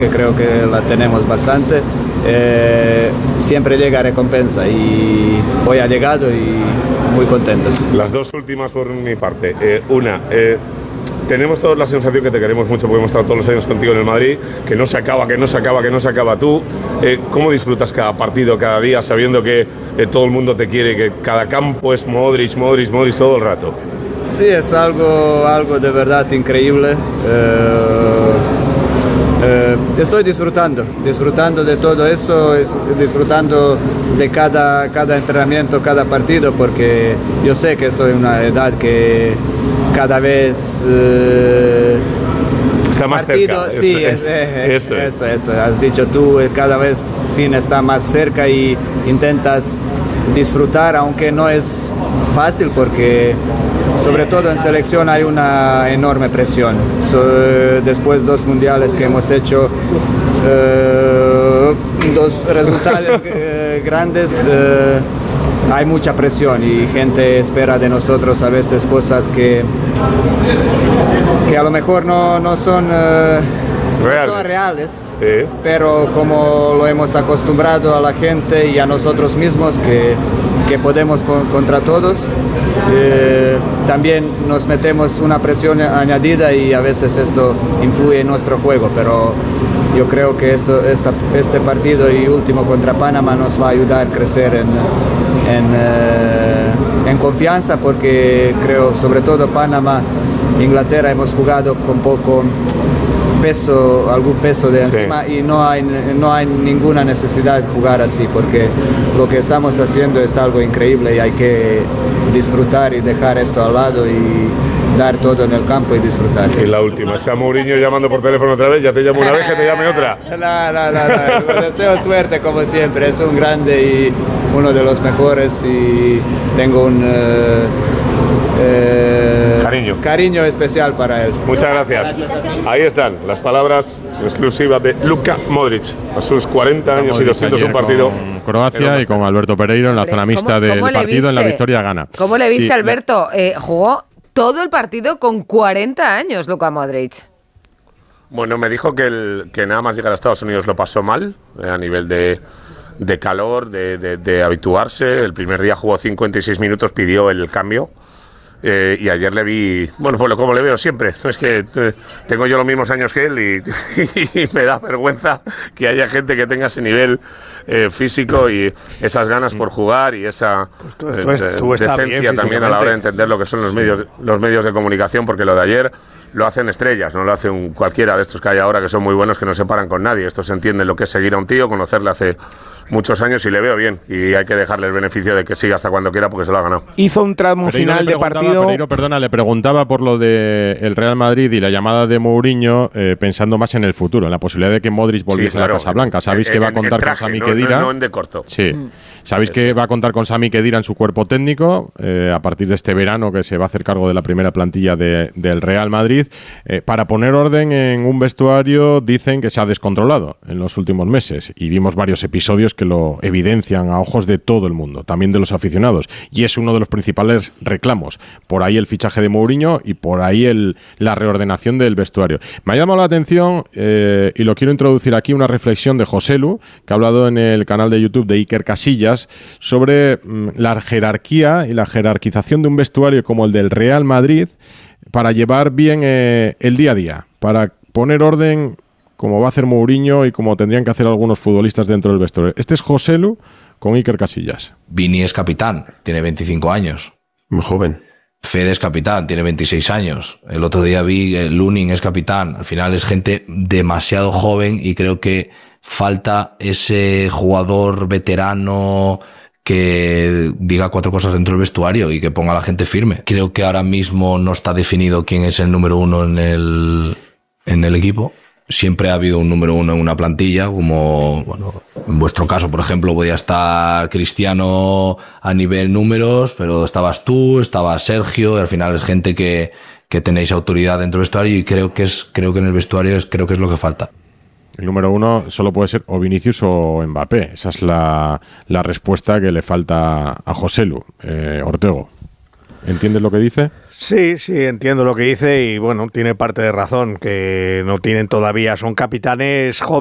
que creo que la tenemos bastante, siempre llega recompensa y hoy ha llegado y muy contentos. Las dos últimas por mi parte. Tenemos todos la sensación que te queremos mucho porque hemos estado todos los años contigo en el Madrid, que no se acaba. Tú, ¿cómo disfrutas cada partido, cada día, sabiendo que todo el mundo te quiere, que cada campo es Modric todo el rato? Sí, es algo de verdad increíble. Estoy disfrutando de todo eso, disfrutando de cada entrenamiento, cada partido, porque yo sé que estoy en una edad que cada vez está más partido, cerca. Sí, eso. Has dicho tú, cada vez fin está más cerca y intentas disfrutar, aunque no es fácil porque sobre todo en selección hay una enorme presión. Después 2 mundiales que hemos hecho, 2 resultados grandes, hay mucha presión y gente espera de nosotros a veces cosas que a lo mejor no son reales, sí. Pero como lo hemos acostumbrado a la gente y a nosotros mismos que podemos contra todos, también nos metemos una presión añadida y a veces esto influye en nuestro juego, pero yo creo que este partido y último contra Panamá nos va a ayudar a crecer en confianza, porque creo sobre todo Panamá, Inglaterra hemos jugado con poco algún peso de encima, sí. Y no hay ninguna necesidad de jugar así, porque lo que estamos haciendo es algo increíble y hay que disfrutar y dejar esto al lado y dar todo en el campo y disfrutar. Y la última, está Mourinho llamando por teléfono otra vez, ya te llamo una vez, que te llame otra. No, le deseo suerte como siempre, es un grande y uno de los mejores y tengo un cariño especial para él. Muchas gracias. Ahí están las palabras exclusivas de Luka Modric a sus 40 años y 201 partido con Croacia y con Alberto Pereiro en la zona mixta del partido. En la victoria gana. ¿Cómo le viste, Alberto? Jugó todo el partido con 40 años, Luka Modric. Bueno, me dijo que nada más llegar a Estados Unidos lo pasó mal, a nivel de calor, de habituarse. El primer día jugó 56 minutos, pidió el cambio. Y ayer le vi, bueno, pues como le veo siempre, es que tengo yo los mismos años que él y me da vergüenza que haya gente que tenga ese nivel físico y esas ganas por jugar y esa decencia también a la hora de entender lo que son los medios de comunicación, porque lo de ayer lo hacen estrellas, no lo hace cualquiera de estos que hay ahora, que son muy buenos, que no se paran con nadie. Estos entienden lo que es seguir a un tío, conocerle hace muchos años, y le veo bien, y hay que dejarle el beneficio de que siga hasta cuando quiera, porque se lo ha ganado. Hizo un tramo final de partido. Pereiro, perdona, le preguntaba por lo del Real Madrid y la llamada de Mourinho, pensando más en el futuro, en la posibilidad de que Modric volviese a la Casa Blanca. Sabéis que va a contar con Sami Khedira. No en de corto. Sí. Sabéis que va a contar con Sami Khedira en su cuerpo técnico a partir de este verano, que se va a hacer cargo de la primera plantilla del Real Madrid, para poner orden en un vestuario. Dicen que se ha descontrolado en los últimos meses y vimos varios episodios que lo evidencian a ojos de todo el mundo, también de los aficionados, y es uno de los principales reclamos. Por ahí el fichaje de Mourinho y por ahí la reordenación del vestuario. Me ha llamado la atención y lo quiero introducir aquí, una reflexión de Joselu, que ha hablado en el canal de YouTube de Iker Casillas sobre la jerarquía y la jerarquización de un vestuario como el del Real Madrid para llevar bien el día a día, para poner orden como va a hacer Mourinho y como tendrían que hacer algunos futbolistas dentro del vestuario. Este es Joselu con Iker Casillas. Vini es capitán, tiene 25 años. Muy joven. Fede es capitán, tiene 26 años. El otro día vi Lunin es capitán. Al final es gente demasiado joven y creo que falta ese jugador veterano que diga 4 cosas dentro del vestuario y que ponga a la gente firme. Creo que ahora mismo no está definido quién es el número 1 en el equipo. Siempre ha habido un número 1 en una plantilla, como bueno, en vuestro caso, por ejemplo, podía estar Cristiano a nivel números, pero estabas tú, estaba Sergio, y al final es gente que tenéis autoridad dentro del vestuario, y creo que en el vestuario es lo que falta. El número 1 solo puede ser o Vinicius o Mbappé. Esa es la respuesta que le falta a Joselu. Ortego, ¿entiendes lo que dice? Sí, entiendo lo que dice y bueno, tiene parte de razón, que no tienen todavía, son capitanes jóvenes.